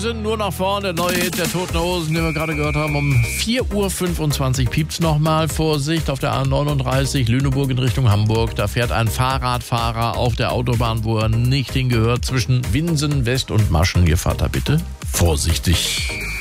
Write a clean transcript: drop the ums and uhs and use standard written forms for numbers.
Sind nur nach vorne, der neue Hit der Toten Hosen, den wir gerade gehört haben. Um 4.25 Uhr piept's nochmal. Vorsicht auf der A39 Lüneburg in Richtung Hamburg. Da fährt ein Fahrradfahrer auf der Autobahn, wo er nicht hingehört, zwischen Winsen West und Maschen. Ihr fahrt da bitte vorsichtig.